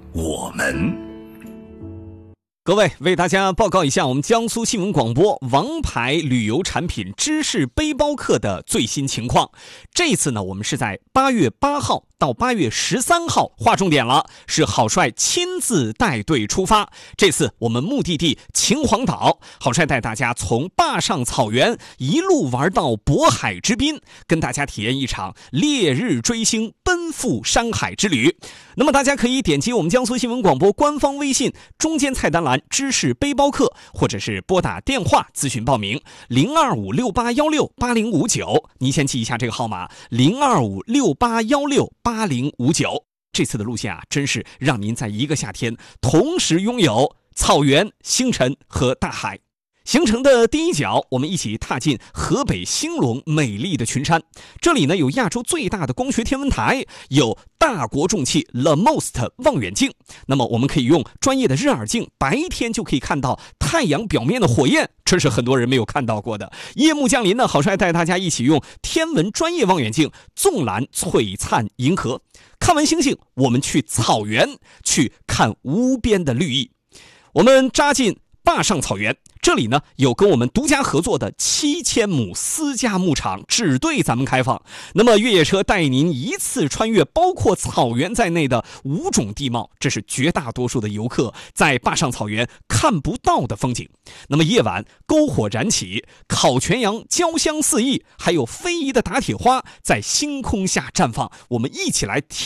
我们。 各位，为大家报告一下我们江苏新闻广播王牌旅游产品知识背包客的最新情况。这次呢，我们是在8月8号到8月13号，划重点了，是郝帅亲自带队出发。这次我们目的地秦皇岛，郝帅带大家从坝上草原一路玩到渤海之滨，跟大家体验一场烈日追星奔赴山海之旅。那么大家可以点击我们江苏新闻广播官方微信中间菜单栏知识背包客，或者是拨打电话咨询报名02568168059，您先记一下这个号码02568168059。这次的路线啊，真是让您在一个夏天同时拥有草原、星辰和大海。行程的第一角，我们一起踏进河北兴隆美丽的群山。这里呢，有亚洲最大的光学天文台，有大国重器 LaMost 望远镜。那么我们可以用专业的日耳镜，白天就可以看到太阳表面的火焰，这是很多人没有看到过的。夜幕降临呢，郝帅带大家一起用天文专业望远镜纵览璀璨银河。看完星星，我们去草原，去看无边的绿意。我们扎进坝上草原，这里呢有跟我们独家合作的7000亩私家牧场，只对咱们开放。那么越野车带您一次穿越包括草原在内的5种地貌，这是绝大多数的游客在坝上草原看不到的风景。那么夜晚篝火燃起，烤全羊焦香四溢，还有非遗的打铁花在星空下绽放，我们一起来体